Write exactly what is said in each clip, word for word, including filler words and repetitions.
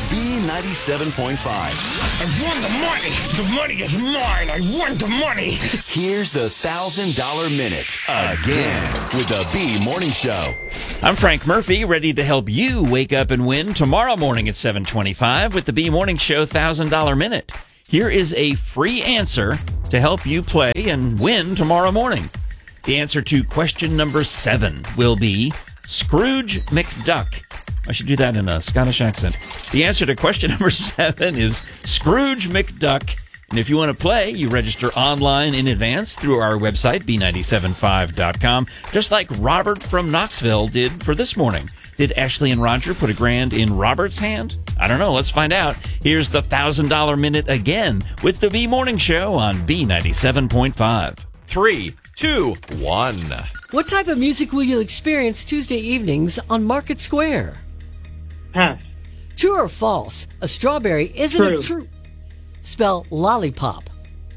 B ninety-seven point five. I won the money. The money is mine. I won the money. Here's the one thousand dollar Minute again with the B Morning Show. I'm Frank Murphy, ready to help you wake up and win tomorrow morning at seven twenty-five with the B Morning Show one thousand dollar Minute. Here is a free answer to help you play and win tomorrow morning. The answer to question number seven will be Scrooge McDuck. I should do that in a Scottish accent. The answer to question number seven is Scrooge McDuck. And if you want to play, you register online in advance through our website, B nine seven five dot com, just like Robert from Knoxville did for this morning. Did Ashley and Roger put a grand in Robert's hand? I don't know. Let's find out. Here's the one thousand dollar Minute again with the B Morning Show on B ninety-seven point five. Three, two, one. What type of music will you experience Tuesday evenings on Market Square? Pass. True or false? A strawberry isn't True. a true... Spell lollipop.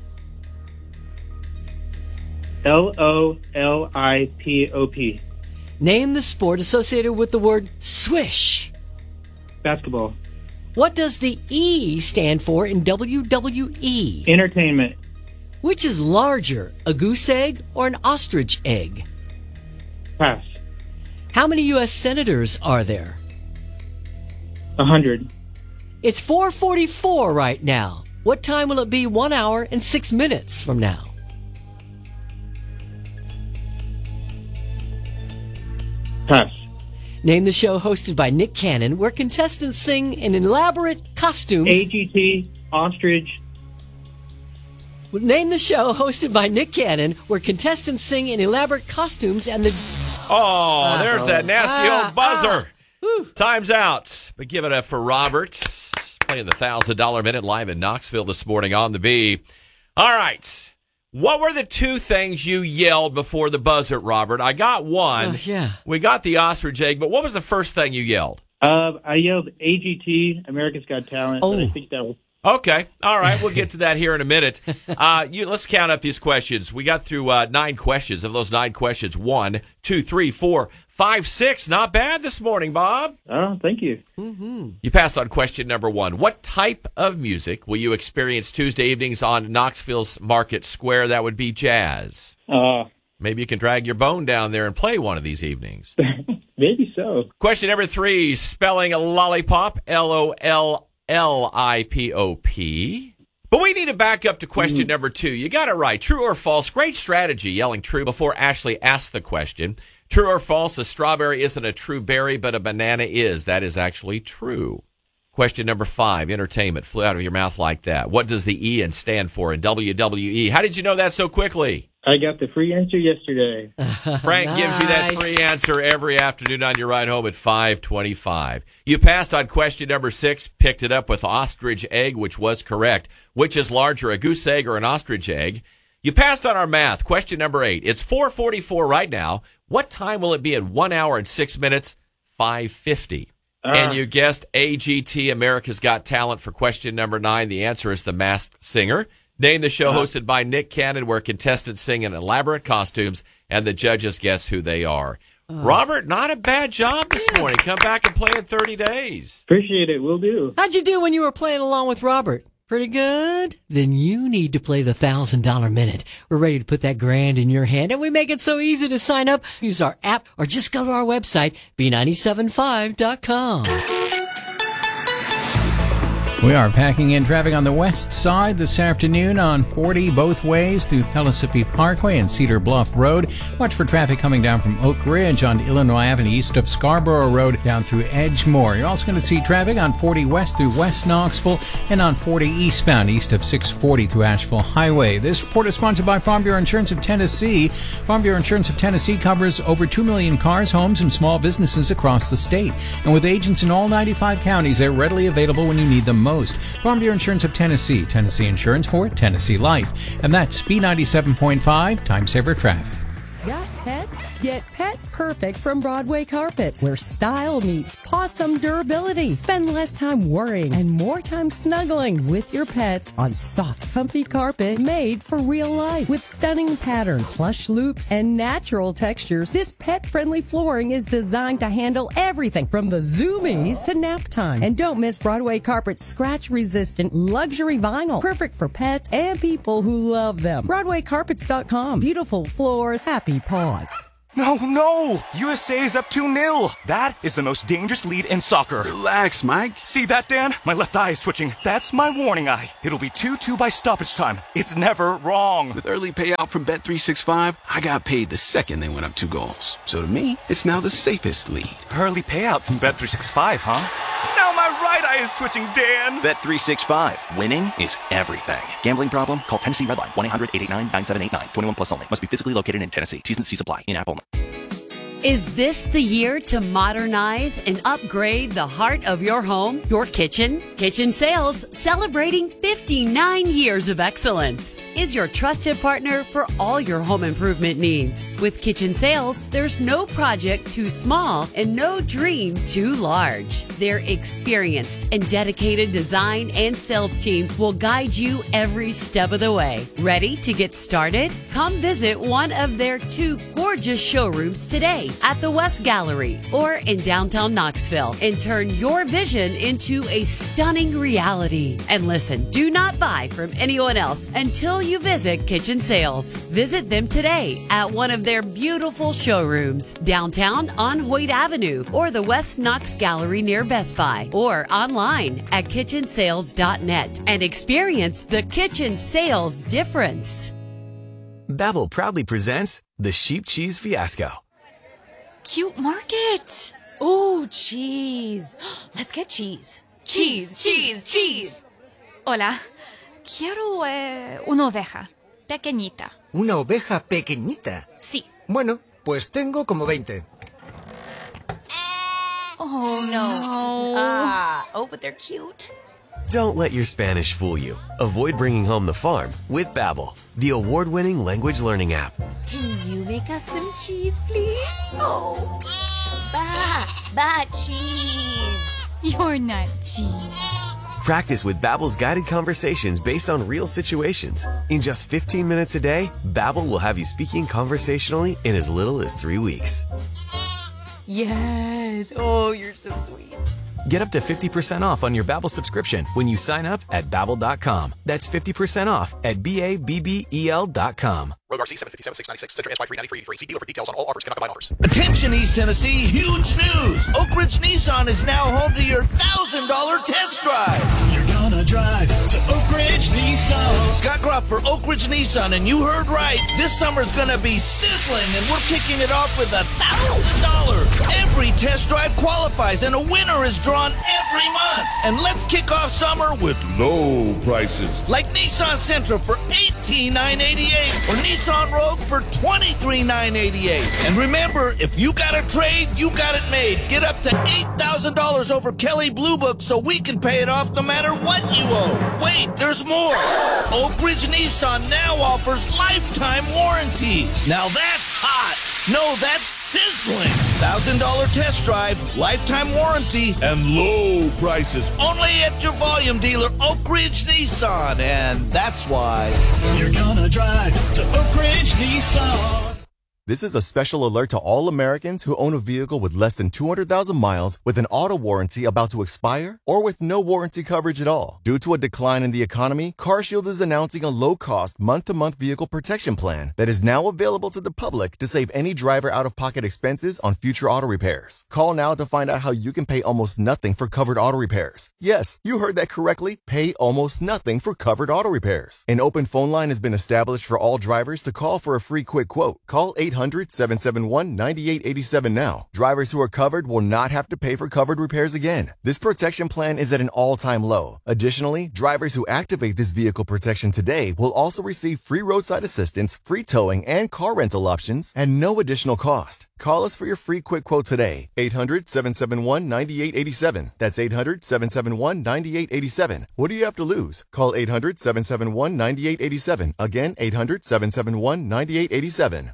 L O L I P O P. Name the sport associated with the word swish. Basketball. What does the E stand for in W W E? Entertainment. Which is larger, a goose egg or an ostrich egg? Pass. How many U S senators are there? A hundred. It's four forty-four right now. What time will it be one hour and six minutes from now? Pass. Name the show hosted by Nick Cannon, where contestants sing in elaborate costumes. A G T, ostrich. Name the show hosted by Nick Cannon, where contestants sing in elaborate costumes and the... Oh, there's that nasty Ah, old buzzer. ah. Time's out. But give it up for Robert, playing the one thousand dollar Minute live in Knoxville this morning on the B. All right. What were the two things you yelled before the buzzer, Robert? I got one. Oh, yeah. We got the ostrich egg, but what was the first thing you yelled? Uh, I yelled A G T, America's Got Talent. Oh. But I think that was... Okay. All right. We'll get to that here in a minute. Uh, you, let's count up these questions. We got through uh, nine questions. Of those nine questions, one, two, three, four, five, six. Not bad this morning, Bob. Oh, thank you. You passed on question number one. What type of music will you experience Tuesday evenings on Knoxville's Market Square? That would be jazz. Uh, Maybe you can drag your bone down there and play one of these evenings. maybe so. Question number three, spelling a lollipop, L O L L I P O P. But we need to back up to question number two. You got it right. True or false? Great strategy, yelling true before Ashley asked the question. True or false? A strawberry isn't a true berry, but a banana is. That is actually true. Question number five, entertainment. Flew out of your mouth like that. What does the E in stand for in W W E? How did you know that so quickly? I got the free answer yesterday. Frank Nice. gives you that free answer every afternoon on your ride home at five twenty-five. You passed on question number six, picked it up with ostrich egg, which was correct. Which is larger, a goose egg or an ostrich egg? You passed on our math. Question number eight. It's four forty-four right now. What time will it be in one hour and six minutes? five fifty. Uh, And you guessed A G T, America's Got Talent, for question number nine. The answer is The Masked Singer. Name the show hosted by Nick Cannon, where contestants sing in elaborate costumes and the judges guess who they are. Robert, not a bad job this morning. Come back and play in thirty days. Appreciate it. Will do. How'd you do when you were playing along with Robert? Pretty good? Then you need to play the one thousand dollar Minute. We're ready to put that grand in your hand, and we make it so easy to sign up. Use our app or just go to our website, B nine seven five dot com. We are packing in traffic on the west side this afternoon on forty both ways through Pellissippi Parkway and Cedar Bluff Road. Watch for traffic coming down from Oak Ridge on Illinois Avenue east of Scarborough Road down through Edgemore. You're also going to see traffic on forty west through West Knoxville and on forty eastbound east of six forty through Asheville Highway. This report is sponsored by Farm Bureau Insurance of Tennessee. Farm Bureau Insurance of Tennessee covers over two million cars, homes, and small businesses across the state. And with agents in all ninety-five counties, they're readily available when you need them most. Farm Bureau Insurance of Tennessee. Tennessee Insurance for Tennessee Life. And that's B ninety-seven point five, Time Saver Traffic. Got pets? Get Pet Perfect from Broadway Carpets, where style meets pawsome durability. Spend less time worrying and more time snuggling with your pets on soft, comfy carpet made for real life. With stunning patterns, plush loops, and natural textures, this pet-friendly flooring is designed to handle everything from the zoomies to nap time. And don't miss Broadway Carpet's scratch-resistant luxury vinyl, perfect for pets and people who love them. Broadway Carpets dot com. Beautiful floors, happy paws. No, no! U S A is up two nil. That is the most dangerous lead in soccer. Relax, Mike. See that, Dan? My left eye is twitching. That's my warning eye. It'll be two two by stoppage time. It's never wrong. With early payout from Bet three sixty-five, I got paid the second they went up two goals. So to me, it's now the safest lead. Early payout from Bet three sixty-five, huh? Now my right eye is twitching, Dan. Bet three sixty-five. Winning is everything. Gambling problem? Call Tennessee Redline. one eight hundred eight eight nine nine seven eight nine. twenty-one plus only. Must be physically located in Tennessee. T's and C's apply. In-app only. Is this the year to modernize and upgrade the heart of your home, your kitchen? Kitchen Sales, celebrating fifty-nine years of excellence, is your trusted partner for all your home improvement needs. With Kitchen Sales, there's no project too small and no dream too large. Their experienced and dedicated design and sales team will guide you every step of the way. Ready to get started? Come visit one of their two gorgeous showrooms today at the West Gallery or in downtown Knoxville and turn your vision into a stunning reality. And listen, do not buy from anyone else until you visit Kitchen Sales. Visit them today at one of their beautiful showrooms downtown on Hoyt Avenue or the West Knox Gallery near Best Buy or online at kitchen sales dot net and experience the Kitchen Sales difference. Babbel proudly presents the Sheep Cheese Fiasco. Cute market. Ooh, cheese. Let's get cheese. Cheese, cheese, cheese. Hola. Quiero eh, una oveja. Pequeñita. ¿Una oveja pequeñita? Sí. Bueno, pues tengo como veinte. Oh, no. Ah, oh, but they're cute. Don't let your Spanish fool you. Avoid bringing home the farm with Babbel, the award-winning language learning app. Can you make us some cheese, please? Oh, ba, ba cheese. You're not cheese. Practice with Babbel's guided conversations based on real situations. In just fifteen minutes a day, Babbel will have you speaking conversationally in as little as three weeks. Yes. Oh, you're so sweet. Get up to fifty percent off on your Babbel subscription when you sign up at babbel dot com. That's fifty percent off at B A B B E L dot com. Road R C seven fifty-seven six ninety-six, Citroen S Y three ninety-three eighty-three. See dealer for details on all offers. Cannot combine offers. Attention East Tennessee, huge news! Oak Ridge Nissan is now home to your one thousand dollars test drive. You're gonna drive to Oak Ridge Nissan. Scott Gropp for Oak Ridge Nissan, and you heard right. This summer's gonna be sizzling, and we're kicking it off with one thousand dollars. Every test drive qualifies, and a winner is drawn every month. And let's kick off summer with low prices, like Nissan Sentra for eighteen thousand nine hundred eighty-eight dollars or Nissan Rogue for twenty-three thousand nine hundred eighty-eight dollars. And remember, if you got a trade, you got it made. Get up to eight thousand dollars over Kelley Blue Book so we can pay it off no matter what you owe. Wait, there's more. Oak Ridge Nissan now offers lifetime warranty. Now that's hot. No, that's sizzling. one thousand dollars test drive, lifetime warranty, and low prices. Only at your volume dealer, Oak Ridge Nissan. And that's why you're gonna drive to Oak Ridge Nissan. This is a special alert to all Americans who own a vehicle with less than two hundred thousand miles with an auto warranty about to expire or with no warranty coverage at all. Due to a decline in the economy, CarShield is announcing a low-cost month-to-month vehicle protection plan that is now available to the public to save any driver out-of-pocket expenses on future auto repairs. Call now to find out how you can pay almost nothing for covered auto repairs. Yes, you heard that correctly. Pay almost nothing for covered auto repairs. An open phone line has been established for all drivers to call for a free quick quote. Call eight hundred, seven seven one, nine eight eight seven now. Drivers who are covered will not have to pay for covered repairs again. This protection plan is at an all-time low. Additionally, drivers who activate this vehicle protection today will also receive free roadside assistance, free towing, and car rental options at no additional cost. Call us for your free quick quote today. eight hundred, seven seven one, nine eight eight seven. That's eight hundred, seven seven one, nine eight eight seven. What do you have to lose? Call eight hundred, seven seven one, nine eight eight seven. Again, eight hundred, seven seven one, nine eight eight seven.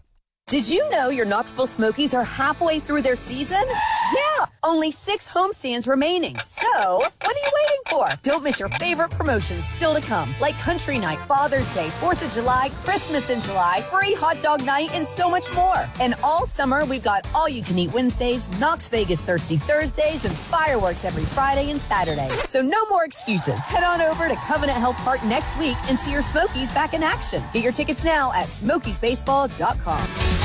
Did you know your Knoxville Smokies are halfway through their season? Yeah, only six homestands remaining. So, what are you waiting for? Don't miss your favorite promotions still to come, like Country Night, Father's Day, fourth of July, Christmas in July, free hot dog night, and so much more. And all summer, we've got all-you-can-eat Wednesdays, Knox Vegas Thirsty Thursdays, and fireworks every Friday and Saturday. So no more excuses. Head on over to Covenant Health Park next week and see your Smokies back in action. Get your tickets now at smokies baseball dot com.